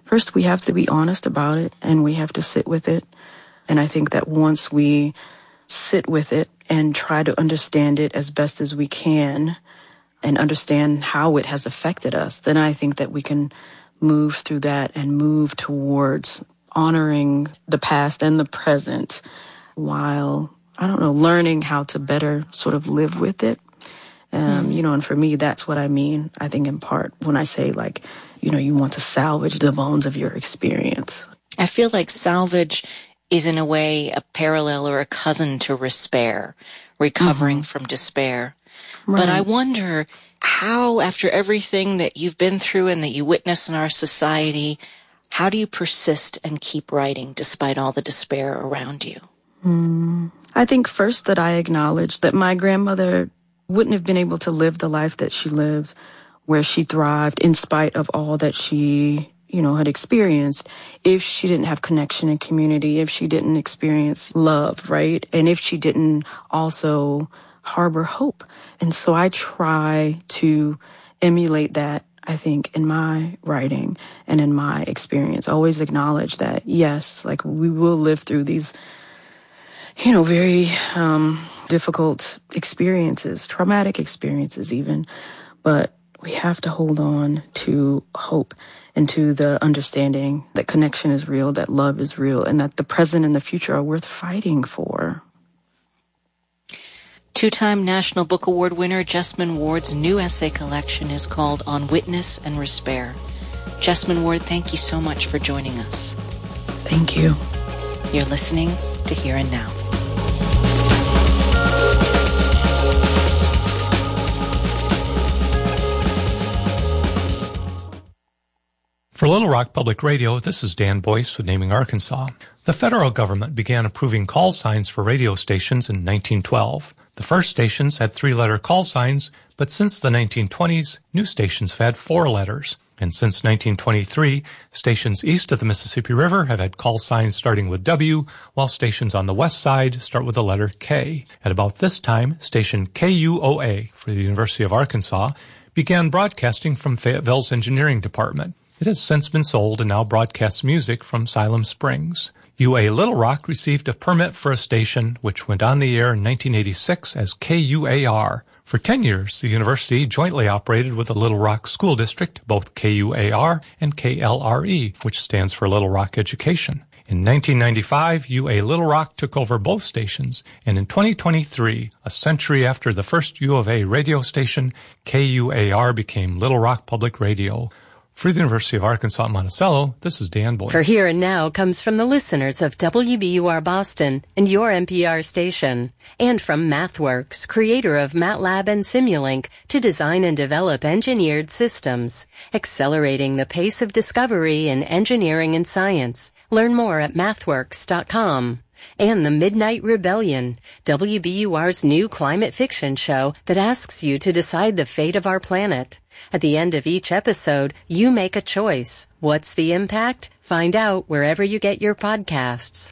first we have to be honest about it and we have to sit with it. And I think that once we sit with it and try to understand it as best as we can and understand how it has affected us, then I think that we can move through that and move towards honoring the past and the present while, learning how to better sort of live with it. And for me, that's what I mean, I think, in part, when I say, you want to salvage the bones of your experience. I feel like salvage is, in a way, a parallel or a cousin to despair, recovering from despair. Right. But I wonder how, after everything that you've been through and that you witness in our society, how do you persist and keep writing despite all the despair around you? I think first that I acknowledge that my grandmother wouldn't have been able to live the life that she lived, where she thrived in spite of all that she, had experienced, if she didn't have connection and community, if she didn't experience love, right? And if she didn't also harbor hope. And so I try to emulate that, I think, in my writing and in my experience. Always acknowledge that, yes, we will live through these, very difficult experiences, traumatic experiences even, but we have to hold on to hope and to the understanding that connection is real, that love is real, and that the present and the future are worth fighting for. Two-time National Book Award winner Jesmyn Ward's new essay collection is called On Witness and Despair. Jesmyn Ward, thank you so much for joining us. Thank you. You're listening to Here and Now. For Little Rock Public Radio, this is Dan Boyce with Naming Arkansas. The federal government began approving call signs for radio stations in 1912. The first stations had 3-letter call signs, but since the 1920s, new stations have had 4 letters. And since 1923, stations east of the Mississippi River have had call signs starting with W, while stations on the west side start with the letter K. At about this time, station KUOA for the University of Arkansas began broadcasting from Fayetteville's engineering department. It has since been sold and now broadcasts music from Siloam Springs. UA Little Rock received a permit for a station which went on the air in 1986 as KUAR. For 10 years, the university jointly operated with the Little Rock School District, both KUAR and KLRE, which stands for Little Rock Education. In 1995, UA Little Rock took over both stations, and in 2023, a century after the first U of A radio station, KUAR became Little Rock Public Radio. For the University of Arkansas at Monticello, this is Dan Boyce. For Here and Now comes from the listeners of WBUR Boston and your NPR station. And from MathWorks, creator of MATLAB and Simulink, to design and develop engineered systems, accelerating the pace of discovery in engineering and science. Learn more at mathworks.com. And The Midnight Rebellion, WBUR's new climate fiction show that asks you to decide the fate of our planet. At the end of each episode, you make a choice. What's the impact? Find out wherever you get your podcasts.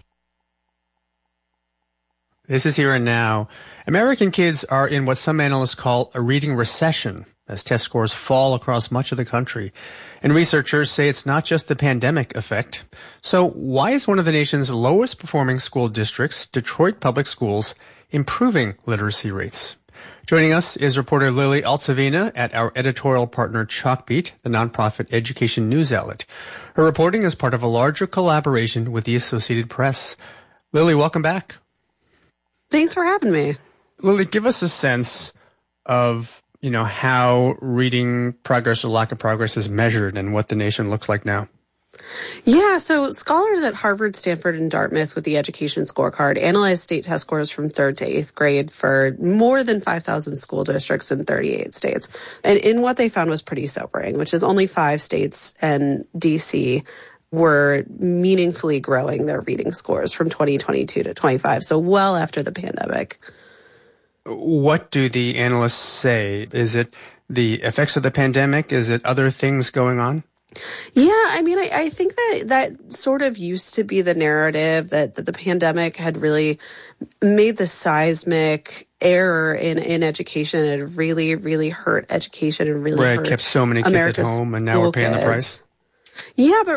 This is Here and Now. American kids are in what some analysts call a reading recession as test scores fall across much of the country. And researchers say it's not just the pandemic effect. So why is one of the nation's lowest performing school districts, Detroit Public Schools, improving literacy rates? Joining us is reporter Lily Altsavina at our editorial partner Chalkbeat, the nonprofit education news outlet. Her reporting is part of a larger collaboration with the Associated Press. Lily, welcome back. Thanks for having me. Lily, give us a sense of how reading progress or lack of progress is measured and what the nation looks like now. Yeah, so scholars at Harvard, Stanford, and Dartmouth with the Education Scorecard analyzed state test scores from 3rd to 8th grade for more than 5,000 school districts in 38 states. And in what they found was pretty sobering, which is only 5 states and D.C. were meaningfully growing their reading scores from 2022 to 25, so well after the pandemic. What do the analysts say? Is it the effects of the pandemic? Is it other things going on? Yeah, I think that sort of used to be the narrative that the pandemic had really made the seismic error in education. It really, really hurt education and really hurt kept so many kids America's at home, and now we're paying the price. Yeah, but